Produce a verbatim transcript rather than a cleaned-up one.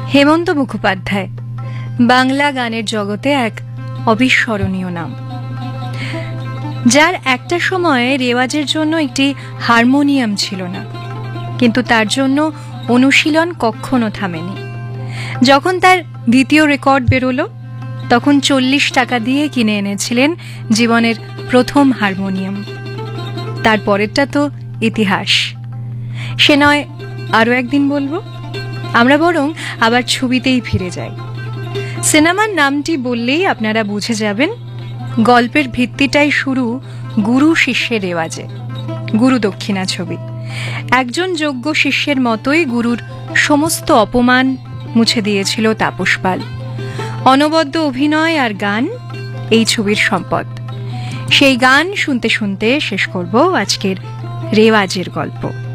হেমন্ত মুখোপাধ্যায় বাংলা গানের জগতে এক অবিস্মরণীয় নাম, যার একটা সময়ে রেওয়াজের জন্য একটি হারমোনিয়াম ছিল না, কিন্তু তার জন্য অনুশীলন কখনো থামেনি। যখন তার দ্বিতীয় রেকর্ড বেরোলো, তখন চল্লিশ টাকা দিয়ে কিনে এনেছিলেন জীবনের প্রথম হারমোনিয়াম। তারপরেরটা তো ইতিহাস, সে নয় আরও একদিন বলবো। আমরা বরং আবার ছবিতেই ফিরে যাই। সিনেমার নামটি বললেই আপনারা বুঝে যাবেন গল্পের ভিত্তিটাই শুরু গুরু শিষ্যের রেওয়াজে। গুরু দক্ষিণা ছবি একজন যোগ্য শিষ্যের মতোই গুরুর সমস্ত অপমান মুছে দিয়েছিল তাপস পাল। অনবদ্য অভিনয় আর গান এই ছবির সম্পদ। সেই গান শুনতে শুনতে শেষ করব আজকের রেওয়াজের গল্প।